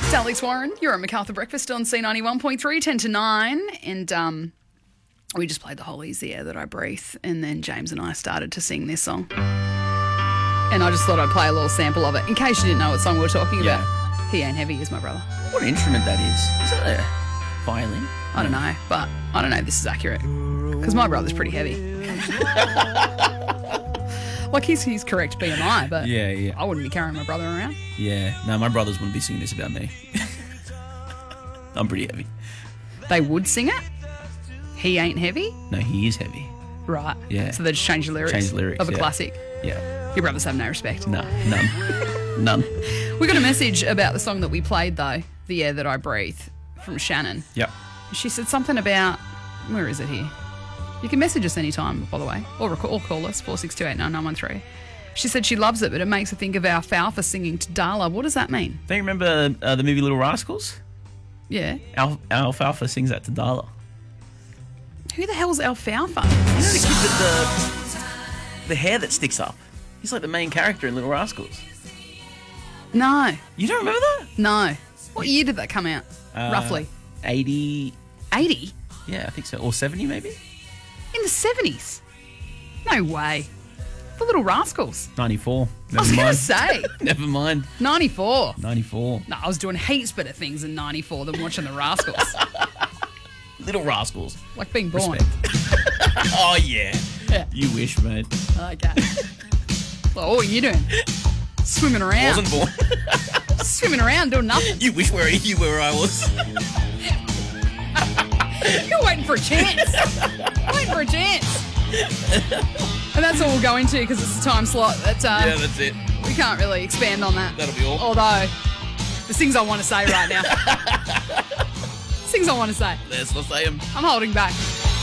It's Alex Warren. You're at MacArthur Breakfast on C91.3, 10 to 9. And we just played The Hollies, The Air That I Breathe. And then James and I started to sing this song. And I just thought I'd play a little sample of it in case you didn't know what song we were talking about. He Ain't Heavy is my brother. What instrument that is? Is that a violin? I don't know, but I don't know if this is accurate because my brother's pretty heavy. Like he's correct BMI, but Yeah. I wouldn't be carrying my brother around. Yeah. No, my brothers wouldn't be singing this about me. I'm pretty heavy. They would sing it. He ain't heavy. No, he is heavy. Right. Yeah. So they just change the lyrics. Change the lyrics, of a yeah. classic. Yeah. Your brothers have no respect. No, none. None. We got a message about the song that we played though, "The Air That I Breathe," from Shannon. Yep. She said something about, where is it here? You can message us anytime, by the way, or call us, 46289913. She said she loves it, but it makes her think of Alfalfa singing to Darla. What does that mean? Don't you remember the movie Little Rascals? Yeah. Alfalfa sings that to Darla. Who the hell's Alfalfa? You know the kid with the hair that sticks up? He's like the main character in Little Rascals. No. You don't remember that? No. What year did that come out? Roughly. 80. 80? Yeah, I think so. Or 70 maybe? In the 70s? No way. The Little Rascals. 94. I was going to say. Never mind. 94. 94. No, I was doing heaps better things in 94 than watching the Rascals. Little Rascals. Like being born. Respect. Oh, yeah. Yeah. You wish, mate. Okay. Well, what are you doing? Swimming around. Wasn't born. Swimming around doing nothing. You wish you were where I was. You're waiting for a chance. Waiting for a chance. And that's all we'll go into because it's a time slot that Yeah, that's it. we can't really expand on that. That'll be all. Although, there's things I want to say right now. Things I want to say. Let's not say 'em. I'm holding back.